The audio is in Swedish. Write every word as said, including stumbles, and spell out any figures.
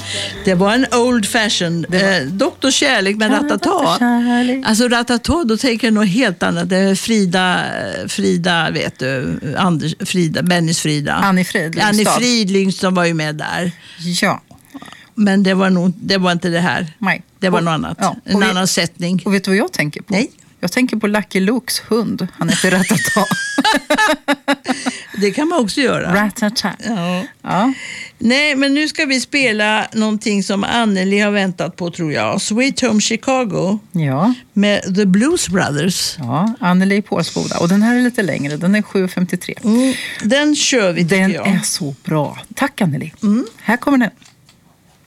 Det var en old fashion. Var... Eh, doktor Kärlek med Ratata. Alltså Ratata, då tänker jag nog helt annat. Det är Frida, Frida vet du, Anders, Frida, Bennys Frida. Annie Fridlyngstad. Annie Fridlyngstad var ju med där. Ja. Men det var, nog, det var inte det här. Nej. Det var och, något annat. Ja, en vi, annan sättning. Och vet du vad jag tänker på? Nej. Jag tänker på Lucky Lukes hund. Han heter Ratata. Det kan man också göra. Ratata. Ja. Ja. Nej, men nu ska vi spela någonting som Anneli har väntat på, tror jag. Sweet Home Chicago. Ja. Med The Blues Brothers. Ja, Anneli Pålsboda. Och den här är lite längre. Den är sju femtiotre. Mm, den kör vi, tycker den jag. Den är så bra. Tack, Anneli. Mm. Här kommer den.